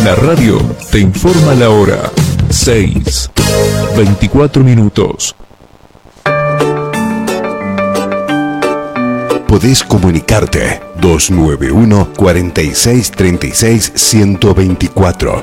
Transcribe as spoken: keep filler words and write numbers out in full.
La radio te informa la hora. seis, veinticuatro minutos. Podés comunicarte dos nueve uno, cuarenta y seis, treinta y seis, ciento veinticuatro.